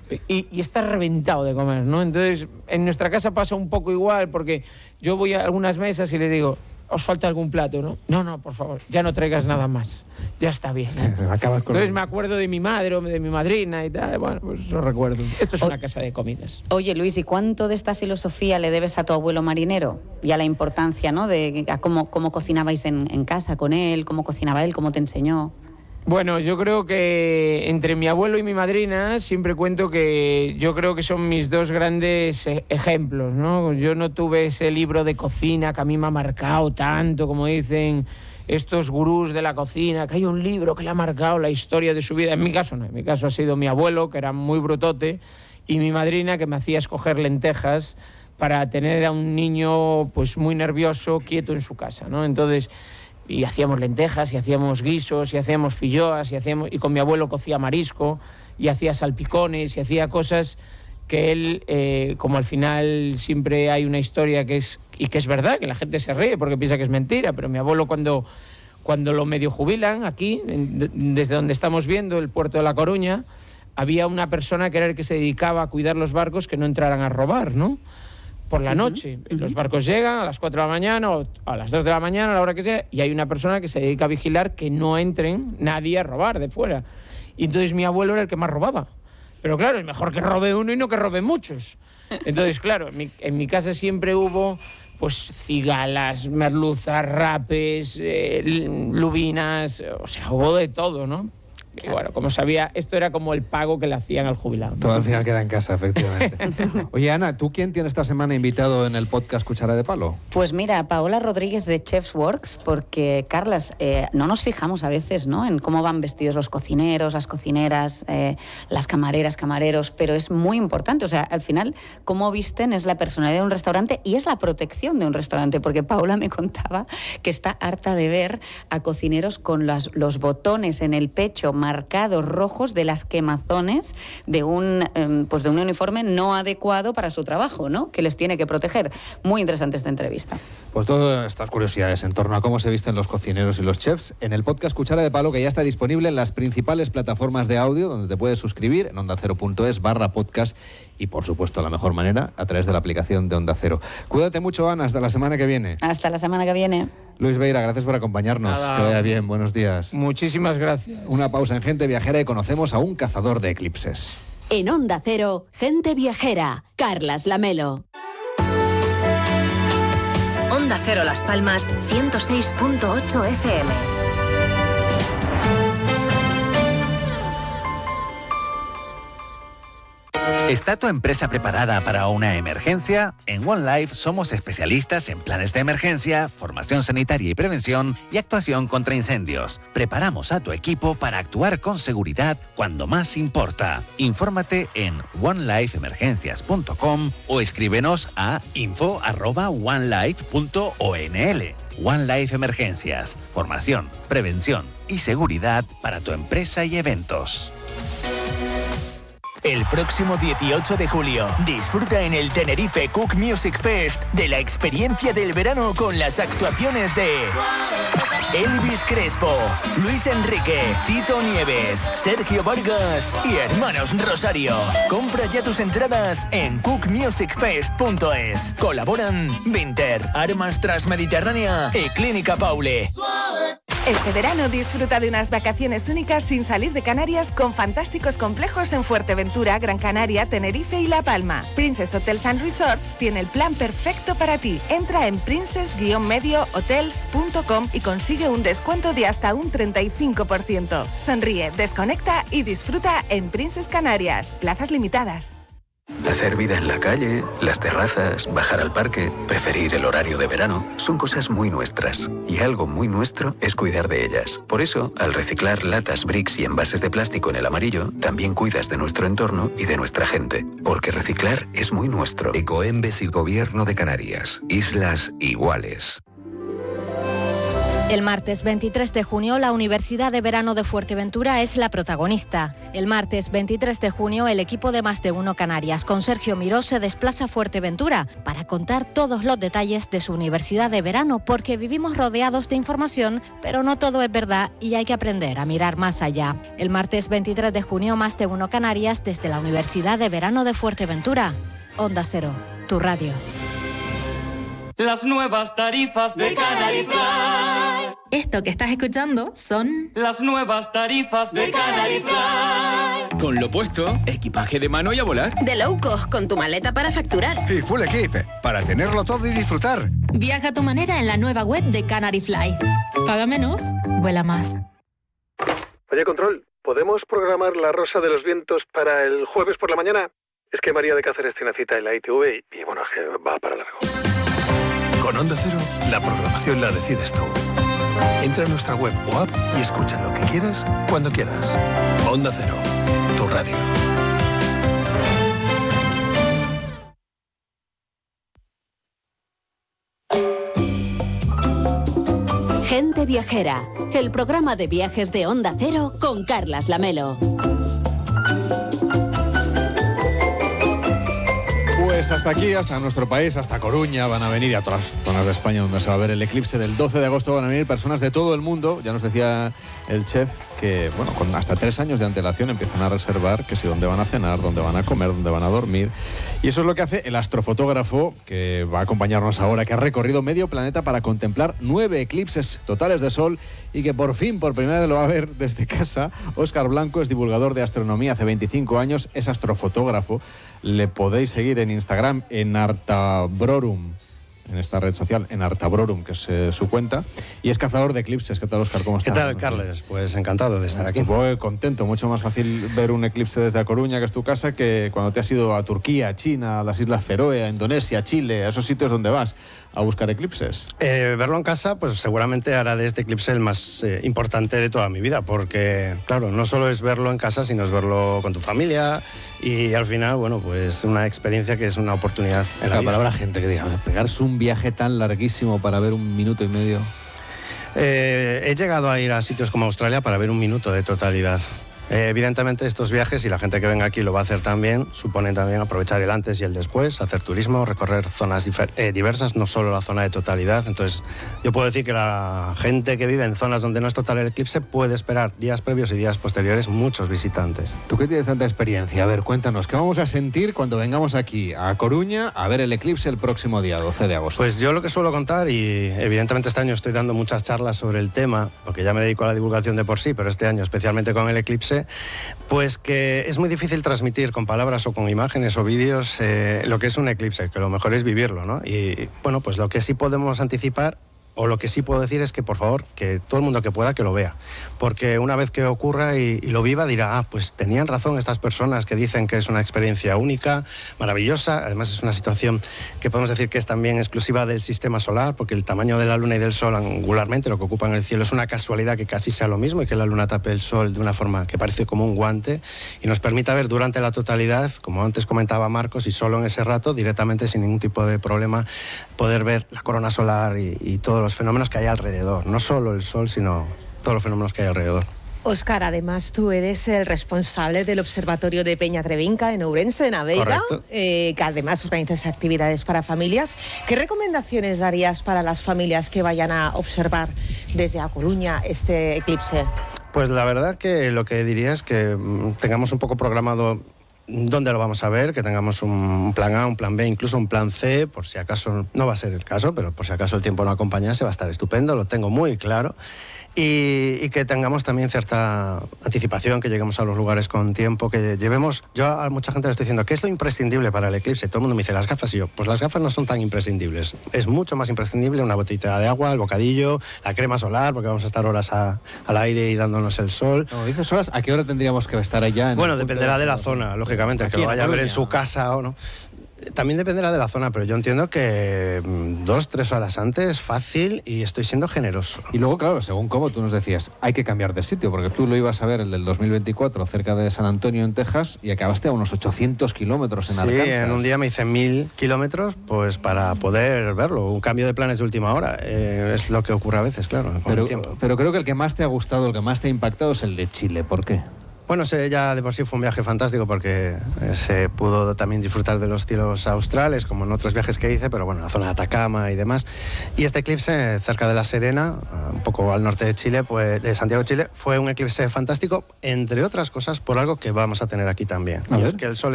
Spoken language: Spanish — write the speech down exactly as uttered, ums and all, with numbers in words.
y, y estás reventado de comer, ¿no? Entonces, en nuestra casa pasa un poco igual, porque yo voy a algunas mesas y les digo, ¿os falta algún plato, no? No, no, por favor, ya no traigas nada más. Ya está bien. Acabas con Entonces me acuerdo de mi madre o de mi madrina y tal. Bueno, pues lo recuerdo. Esto es una casa de comidas. Oye, Luis, ¿y cuánto de esta filosofía le debes a tu abuelo marinero? Y a la importancia, ¿no? De a cómo, cómo cocinabais en, en casa con él, cómo cocinaba él, cómo te enseñó. Bueno, yo creo que entre mi abuelo y mi madrina siempre cuento que yo creo que son mis dos grandes ejemplos, ¿no? Yo no tuve ese libro de cocina que a mí me ha marcado tanto, como dicen estos gurús de la cocina, que hay un libro que le ha marcado la historia de su vida. En mi caso no, en mi caso ha sido mi abuelo, que era muy brutote, y mi madrina, que me hacía escoger lentejas para tener a un niño pues muy nervioso, quieto en su casa, ¿no? Entonces... y hacíamos lentejas, y hacíamos guisos, y hacíamos filloas, y, hacíamos, y con mi abuelo cocía marisco, y hacía salpicones, y hacía cosas que él, eh, como al final siempre hay una historia que es, y que es verdad, que la gente se ríe porque piensa que es mentira, pero mi abuelo cuando, cuando lo medio jubilan aquí, en, desde donde estamos viendo el puerto de La Coruña, había una persona que era el que se dedicaba a cuidar los barcos que no entraran a robar, ¿no? Por la noche. Uh-huh. Los barcos llegan a las cuatro de la mañana o a las dos de la mañana, a la hora que sea, y hay una persona que se dedica a vigilar que no entren nadie a robar de fuera. Y entonces mi abuelo era el que más robaba. Pero claro, es mejor que robe uno y no que robe muchos. Entonces, claro, en mi, en mi casa siempre hubo pues cigalas, merluzas, rapes, eh, lubinas, o sea, hubo de todo, ¿no? Y bueno, como sabía, esto era como el pago que le hacían al jubilado. Todo al final queda en casa, efectivamente. Oye, Ana, ¿tú quién tienes esta semana invitado en el podcast Cuchara de Palo? Pues mira, Paola Rodríguez de Chefs Works, porque, Carlas, eh, no nos fijamos a veces, ¿no?, en cómo van vestidos los cocineros, las cocineras, eh, las camareras, camareros, pero es muy importante. O sea, al final, cómo visten es la personalidad de un restaurante y es la protección de un restaurante, porque Paola me contaba que está harta de ver a cocineros con las, los botones en el pecho marcados rojos de las quemazones de un, eh, pues de un uniforme no adecuado para su trabajo, ¿no?, que les tiene que proteger. Muy interesante esta entrevista. Pues todas estas curiosidades en torno a cómo se visten los cocineros y los chefs en el podcast Cuchara de Palo, que ya está disponible en las principales plataformas de audio, donde te puedes suscribir en onda cero punto es barra podcast y, por supuesto, la mejor manera, a través de la aplicación de Onda Cero. Cuídate mucho, Ana, hasta la semana que viene. Hasta la semana que viene. Luis Beira, gracias por acompañarnos. Nada. Que vaya bien, buenos días. Muchísimas gracias. Una pausa en Gente Viajera y conocemos a un cazador de eclipses. En Onda Cero, Gente Viajera, Carlas Lamelo. Onda Cero Las Palmas, ciento seis punto ocho F M. ¿Está tu empresa preparada para una emergencia? En One Life somos especialistas en planes de emergencia, formación sanitaria y prevención y actuación contra incendios. Preparamos a tu equipo para actuar con seguridad cuando más importa. Infórmate en one life emergencias punto com o escríbenos a info arroba one life punto o n l. One Life Emergencias, formación, prevención y seguridad para tu empresa y eventos. El próximo dieciocho de julio, disfruta en el Tenerife Cook Music Fest de la experiencia del verano con las actuaciones de Elvis Crespo, Luis Enrique, Tito Nieves, Sergio Vargas y Hermanos Rosario. Compra ya tus entradas en cook music fest punto es. Colaboran Vinter, Armas Transmediterránea y Clínica Paule. Este verano disfruta de unas vacaciones únicas sin salir de Canarias con fantásticos complejos en Fuerteventura, Gran Canaria, Tenerife y La Palma. Princess Hotels and Resorts tiene el plan perfecto para ti. Entra en princess guion medio hotels punto com y consigue un descuento de hasta un treinta y cinco por ciento. Sonríe, desconecta y disfruta en Princess Canarias. Plazas limitadas. Hacer vida en la calle, las terrazas, bajar al parque, preferir el horario de verano, son cosas muy nuestras. Y algo muy nuestro es cuidar de ellas. Por eso, al reciclar latas, bricks y envases de plástico en el amarillo, también cuidas de nuestro entorno y de nuestra gente. Porque reciclar es muy nuestro. Ecoembes y Gobierno de Canarias. Islas iguales. El martes veintitrés de junio, la Universidad de Verano de Fuerteventura es la protagonista. El martes veintitrés de junio, el equipo de Más de Uno Canarias con Sergio Miró se desplaza a Fuerteventura para contar todos los detalles de su Universidad de Verano, porque vivimos rodeados de información, pero no todo es verdad y hay que aprender a mirar más allá. El martes veintitrés de junio, Más de Uno Canarias desde la Universidad de Verano de Fuerteventura. Onda Cero, tu radio. Las nuevas tarifas de Canary Fly. Esto que estás escuchando son las nuevas tarifas de Canary Fly. Con lo puesto, equipaje de mano y a volar. De low cost, con tu maleta para facturar. Y full equip, para tenerlo todo y disfrutar. Viaja a tu manera en la nueva web de Canary Fly. Paga menos, vuela más. Oye, Control, ¿podemos programar la Rosa de los Vientos para el jueves por la mañana? Es que María de Cáceres tiene cita en la I T V y, y bueno, es que va para largo. Con Onda Cero, la programación la decides tú. Entra en nuestra web o app y escucha lo que quieras, cuando quieras. Onda Cero, tu radio. Gente Viajera, el programa de viajes de Onda Cero con Carlas Lamelo. Pues hasta aquí, hasta nuestro país, hasta Coruña van a venir, y a todas las zonas de España donde se va a ver el eclipse del doce de agosto van a venir personas de todo el mundo. Ya nos decía el chef que, bueno, con hasta tres años de antelación empiezan a reservar que si dónde van a cenar, dónde van a comer, dónde van a dormir. Y eso es lo que hace el astrofotógrafo que va a acompañarnos ahora, que ha recorrido medio planeta para contemplar nueve eclipses totales de sol y que por fin, por primera vez lo va a ver desde casa. Óscar Blanco es divulgador de astronomía hace veinticinco años, es astrofotógrafo. Le podéis seguir en Instagram en Artabrorum, en esta red social, en Artabrorum, que es eh, su cuenta, y es cazador de eclipses. ¿Qué tal, Óscar? ¿Cómo estás? ¿Qué tal, Carles? Pues encantado de estar aquí. Estuve contento, mucho más fácil ver un eclipse desde A Coruña, que es tu casa, que cuando te has ido a Turquía, a China, a las Islas Feroe, a Indonesia, a Chile, a esos sitios donde vas a buscar eclipses. Eh, verlo en casa, pues seguramente hará de este eclipse el más eh, importante de toda mi vida, porque, claro, no solo es verlo en casa, sino es verlo con tu familia y al final, bueno, pues una experiencia que es una oportunidad en la vida. Habrá gente que diga, pegarse un viaje tan larguísimo para ver un minuto y medio. Eh, he llegado a ir a sitios como Australia para ver un minuto de totalidad. Eh, evidentemente estos viajes, y la gente que venga aquí lo va a hacer también, suponen también aprovechar el antes y el después, hacer turismo, recorrer zonas eh, diversas, no solo la zona de totalidad. Entonces yo puedo decir que la gente que vive en zonas donde no es total el eclipse puede esperar días previos y días posteriores muchos visitantes. Tú que tienes tanta experiencia, a ver, cuéntanos, ¿qué vamos a sentir cuando vengamos aquí a Coruña a ver el eclipse el próximo día doce de agosto? Pues yo lo que suelo contar, y evidentemente este año estoy dando muchas charlas sobre el tema, porque ya me dedico a la divulgación de por sí, pero este año especialmente con el eclipse, pues que es muy difícil transmitir con palabras o con imágenes o vídeos eh, lo que es un eclipse, que lo mejor es vivirlo, ¿no? Y bueno, pues lo que sí podemos anticipar, o lo que sí puedo decir es que, por favor, que todo el mundo que pueda que lo vea, porque una vez que ocurra y, y lo viva dirá, ah, pues tenían razón estas personas que dicen que es una experiencia única, maravillosa. Además es una situación que podemos decir que es también exclusiva del sistema solar, porque el tamaño de la luna y del sol angularmente, lo que ocupan el cielo, es una casualidad que casi sea lo mismo y que la luna tape el sol de una forma que parece como un guante y nos permita ver durante la totalidad, como antes comentaba Marcos, y solo en ese rato, directamente sin ningún tipo de problema, poder ver la corona solar y, y todos los fenómenos que hay alrededor, no solo el sol, sino todos los fenómenos que hay alrededor. Óscar, además tú eres el responsable del Observatorio de Peña Trevinca en Ourense, en Aveira, eh, que además organizas actividades para familias. ¿Qué recomendaciones darías para las familias que vayan a observar desde A Coruña este eclipse? Pues la verdad que lo que diría es que mm, tengamos un poco programado dónde lo vamos a ver, que tengamos un plan A, un plan B, incluso un plan C, por si acaso, no va a ser el caso, pero por si acaso el tiempo no acompañase, va a estar estupendo, lo tengo muy claro. Y, y que tengamos también cierta anticipación, que lleguemos a los lugares con tiempo, que llevemos... Yo a mucha gente le estoy diciendo, ¿qué es lo imprescindible para el eclipse? Todo el mundo me dice, las gafas, y yo, pues las gafas no son tan imprescindibles. Es mucho más imprescindible una botellita de agua, el bocadillo, la crema solar, porque vamos a estar horas a, al aire y dándonos el sol. No, dices horas, ¿a qué hora tendríamos que estar allá? En bueno, dependerá de la zona, lógicamente, el que lo vaya a ver en su casa o no. También dependerá de la zona, pero yo entiendo que dos, tres horas antes, fácil, y estoy siendo generoso. Y luego, claro, según cómo tú nos decías, hay que cambiar de sitio, porque tú lo ibas a ver el del dos mil veinticuatro cerca de San Antonio, en Texas, y acabaste a unos ochocientos kilómetros en sí, Arkansas. Sí, en un día me hice mil kilómetros pues para poder verlo. Un cambio de planes de última hora. Eh, es lo que ocurre a veces, claro, con pero, el tiempo. Pero creo que el que más te ha gustado, el que más te ha impactado es el de Chile. ¿Por qué? Bueno, ese ya de por sí fue un viaje fantástico porque se pudo también disfrutar de los cielos australes, como en otros viajes que hice, pero bueno, la zona de Atacama y demás. Y este eclipse cerca de La Serena, un poco al norte de Chile, pues de Santiago de Chile, fue un eclipse fantástico, entre otras cosas, por algo que vamos a tener aquí también. A y ver. es que el sol